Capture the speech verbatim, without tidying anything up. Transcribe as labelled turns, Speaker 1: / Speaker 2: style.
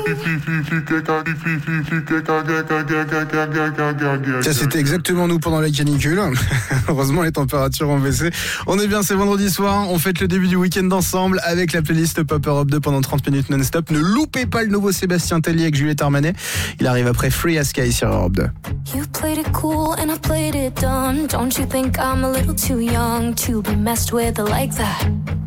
Speaker 1: Ça, c'était exactement nous pendant la canicule. Heureusement, les températures ont baissé. On est bien, c'est vendredi soir. On fête le début du week-end ensemble avec la playlist Pop Europe deux pendant trente minutes non-stop. Ne loupez pas le nouveau Sébastien Tellier avec Juliette Armanet. Il arrive après Free as Sky sur Europe deux.
Speaker 2: You played it cool and I played it dumb. Don't you think I'm a little too young to be messed with like that?